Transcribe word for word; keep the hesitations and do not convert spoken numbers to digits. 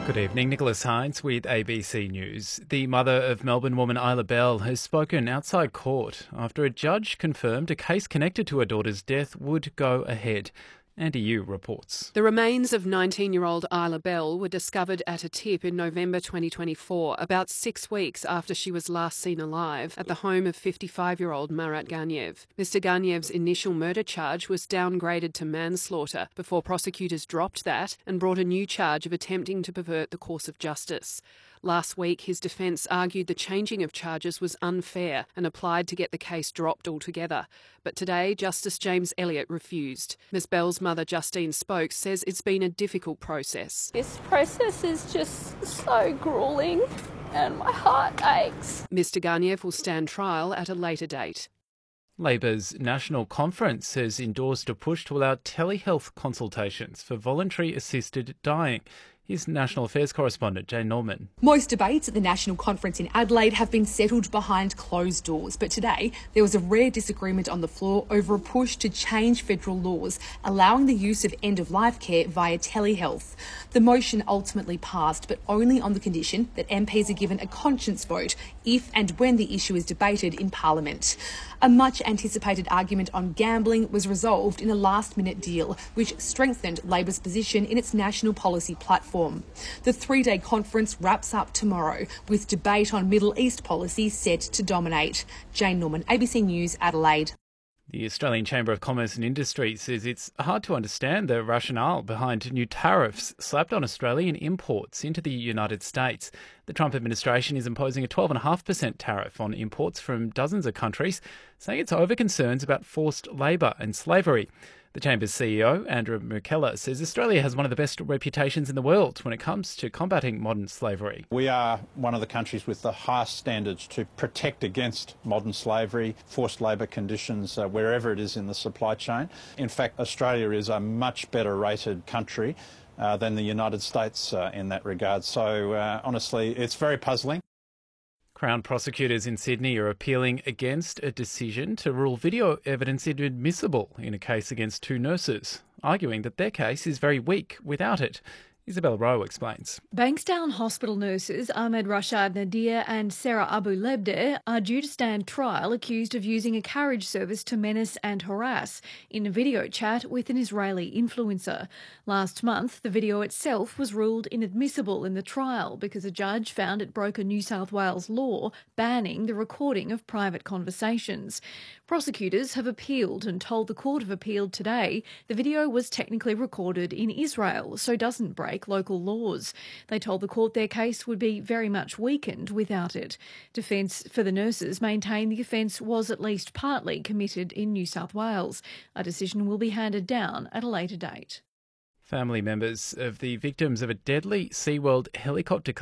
Good evening, Nicholas Hines with A B C News. The mother of Melbourne woman Isla Bell has spoken outside court after a judge confirmed a case connected to her daughter's death would go ahead. Andy Yu reports. The remains of nineteen-year-old Isla Bell were discovered at a tip in November twenty twenty-four, about six weeks after she was last seen alive, at the home of fifty-five-year-old Marat Ganev. Mister Ganev's initial murder charge was downgraded to manslaughter before prosecutors dropped that and brought a new charge of attempting to pervert the course of justice. Last week, his defence argued the changing of charges was unfair and applied to get the case dropped altogether. But today, Justice James Elliott refused. Miss Bell's mother, Justine Spokes, says it's been a difficult process. This process is just so gruelling and my heart aches. Mister Ganev will stand trial at a later date. Labor's National Conference has endorsed a push to allow telehealth consultations for voluntary assisted dying. Here's National Affairs correspondent Jane Norman. Most debates at the National Conference in Adelaide have been settled behind closed doors, but today there was a rare disagreement on the floor over a push to change federal laws allowing the use of end-of-life care via telehealth. The motion ultimately passed, but only on the condition that M Ps are given a conscience vote if and when the issue is debated in Parliament. A much-anticipated argument on gambling was resolved in a last-minute deal, which strengthened Labor's position in its national policy platform. The three-day conference wraps up tomorrow, with debate on Middle East policy set to dominate. Jane Norman, A B C News, Adelaide. The Australian Chamber of Commerce and Industry says it's hard to understand the rationale behind new tariffs slapped on Australian imports into the United States. The Trump administration is imposing a twelve point five percent tariff on imports from dozens of countries, saying it's over concerns about forced labour and slavery. The Chamber's C E O, Andrew McKellar, says Australia has one of the best reputations in the world when it comes to combating modern slavery. We are one of the countries with the highest standards to protect against modern slavery, forced labour conditions, uh, wherever it is in the supply chain. In fact, Australia is a much better rated country uh, than the United States uh, in that regard. So, uh, honestly, it's very puzzling. Crown prosecutors in Sydney are appealing against a decision to rule video evidence inadmissible in a case against two nurses, arguing that their case is very weak without it. Isabel Rowe explains. Bankstown Hospital nurses Ahmed Rashad Nadir and Sarah Abu Lebdeh are due to stand trial accused of using a carriage service to menace and harass in a video chat with an Israeli influencer. Last month, the video itself was ruled inadmissible in the trial because a judge found it broke a New South Wales law banning the recording of private conversations. Prosecutors have appealed and told the Court of Appeal today the video was technically recorded in Israel, so doesn't break local laws. They told the court their case would be very much weakened without it. Defence for the nurses maintain the offence was at least partly committed in New South Wales. A decision will be handed down at a later date. Family members of the victims of a deadly SeaWorld helicopter